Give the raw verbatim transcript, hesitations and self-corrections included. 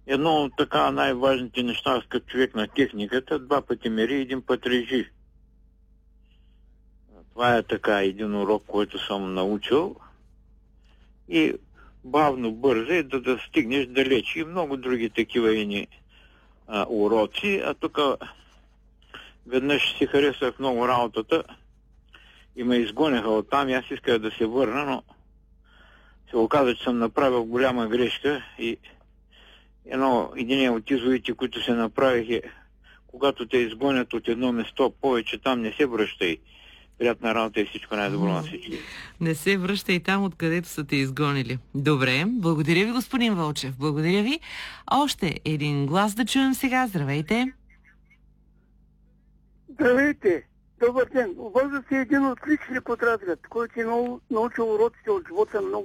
едно от така най-важните неща, аз като човек на техниката, два пъти мери, един път режи. Това е така един урок, който съм научил. И бавно, бързо, и да, да стигнеш далеч. И много други такива ини а, уроци. А тук веднъж си харесах много работата и ме изгоняха оттам и аз исках да се върна, но се оказа, че съм направил голяма грешка и едно, един от изводите, които се направих е, когато те изгонят от едно место, повече там не се връщай. Приятна работа и всичко най-добро на всички. Не се връщай там, откъдето са те изгонили. Добре, благодаря ви, господин Вълчев. Благодаря ви. Още един глас да чуем сега. Здравейте. Здравейте. Добър ден. Обърза се един отличник от Разград, който е научил уроците от живота много.